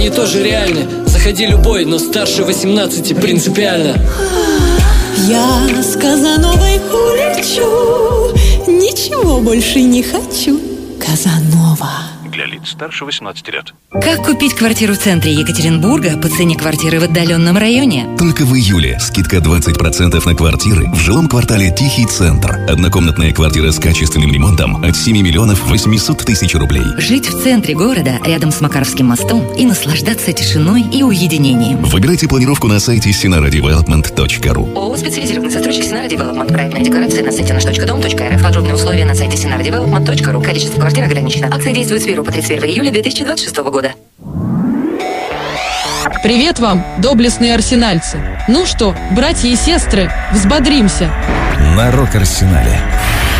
они тоже реальны. Заходи любой, но старше 18 принципиально. Я с Казановой улечу, ничего больше не хочу. Казанова. Для лиц старше 18 лет. Как купить квартиру в центре Екатеринбурга по цене квартиры в отдаленном районе? Только в июле скидка 20% на квартиры в жилом квартале «Тихий центр». Однокомнатная квартира с качественным ремонтом от 7 миллионов 800 тысяч рублей. Жить в центре города, рядом с Макаровским мостом, и наслаждаться тишиной и уединением. Выбирайте планировку на сайте sinaradevelopment.ru. ООО «Специализированный застройщик Sinara Development». Проектная декларация на сайте nаш.дом.рф. Подробные условия на сайте sinaradevelopment.ru. Количество квартир ограничено. Акция действует с 1 по 31 июля 2026 года. Привет вам, доблестные арсенальцы. Ну что, братья и сестры, взбодримся. На Рок-Арсенале.